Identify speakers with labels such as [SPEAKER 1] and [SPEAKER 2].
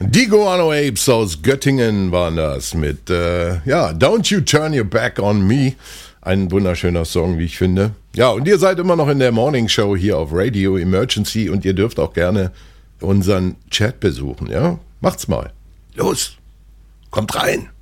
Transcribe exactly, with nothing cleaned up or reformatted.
[SPEAKER 1] Die Guano Apes aus Göttingen waren das mit, äh, ja, Don't You Turn Your Back on Me. Ein wunderschöner Song, wie ich finde. Ja, und ihr seid immer noch in der Morning Show hier auf Radio Emergency und ihr dürft auch gerne unseren Chat besuchen, ja? Macht's mal. Los, kommt rein.